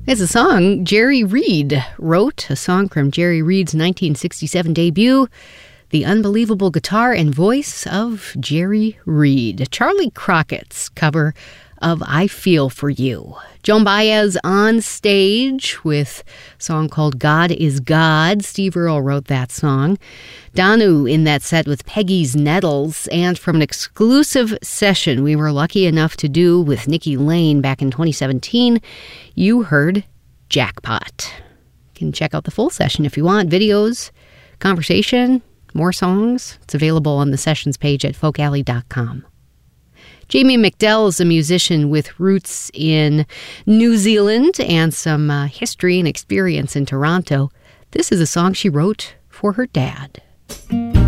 It's a song Jerry Reed wrote, a song from Jerry Reed's 1967 debut, The Unbelievable Guitar and Voice of Jerry Reed. Charlie Crockett's cover of I Feel For You. Joan Baez on stage with a song called God Is God. Steve Earle wrote that song. Danu in that set with Peggy's Nettles. And from an exclusive session we were lucky enough to do with Nikki Lane back in 2017, you heard Jackpot. You can check out the full session if you want. Videos, conversation, more songs. It's available on the sessions page at folkalley.com. Jamie McDell is a musician with roots in New Zealand and some history and experience in Toronto. This is a song she wrote for her dad.